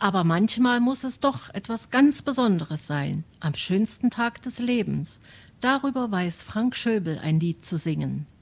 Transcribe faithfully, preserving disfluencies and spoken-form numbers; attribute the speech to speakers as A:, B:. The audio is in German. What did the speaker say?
A: Aber manchmal muss es doch etwas ganz Besonderes sein, am schönsten Tag des Lebens. Darüber weiß Frank Schöbel ein Lied zu singen.